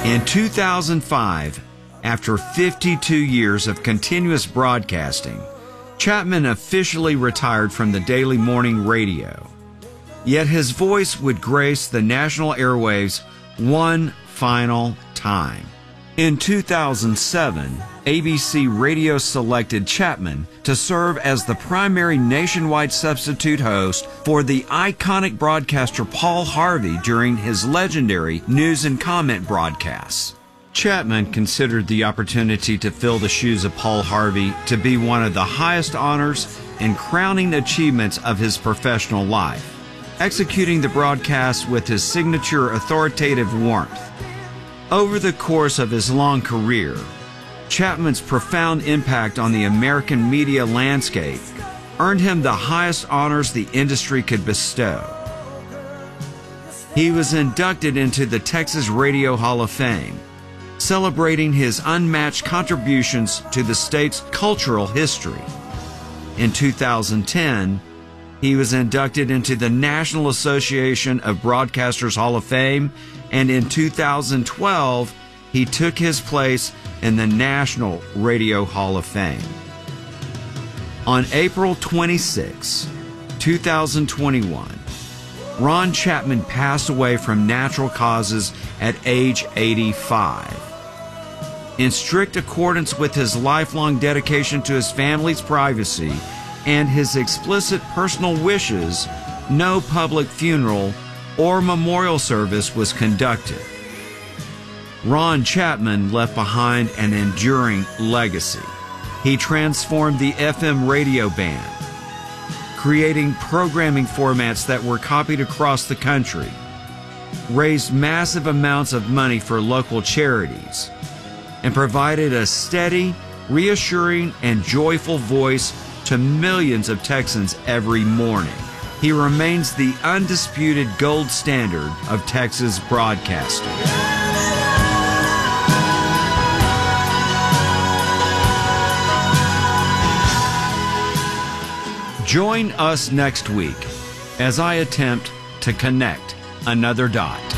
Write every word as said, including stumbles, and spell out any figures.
In two thousand five, after fifty-two years of continuous broadcasting, Chapman officially retired from the daily morning radio. Yet his voice would grace the national airwaves one final time. In two thousand seven, A B C Radio selected Chapman to serve as the primary nationwide substitute host for the iconic broadcaster Paul Harvey during his legendary news and comment broadcasts. Chapman considered the opportunity to fill the shoes of Paul Harvey to be one of the highest honors and crowning achievements of his professional life, executing the broadcast with his signature authoritative warmth. Over the course of his long career, Chapman's profound impact on the American media landscape earned him the highest honors the industry could bestow. He was inducted into the Texas Radio Hall of Fame, celebrating his unmatched contributions to the state's cultural history. In two thousand ten, he was inducted into the National Association of Broadcasters Hall of Fame, and in two thousand twelve, he took his place in the National Radio Hall of Fame. On April twenty-sixth, two thousand twenty-one, Ron Chapman passed away from natural causes at age eighty-five. In strict accordance with his lifelong dedication to his family's privacy and his explicit personal wishes, no public funeral or memorial service was conducted. Ron Chapman left behind an enduring legacy. He transformed the F M radio band, creating programming formats that were copied across the country, raised massive amounts of money for local charities, and provided a steady, reassuring, and joyful voice to millions of Texans every morning. He remains the undisputed gold standard of Texas broadcasting. Join us next week as I attempt to connect another dot.